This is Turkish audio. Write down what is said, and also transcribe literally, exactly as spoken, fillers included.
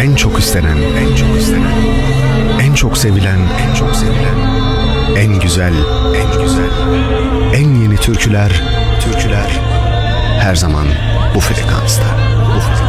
En çok istenen, en çok istenen, en çok sevilen, en çok sevilen, en güzel, en güzel, en yeni türküler, türküler her zaman bu frekansta. Bu frekansta.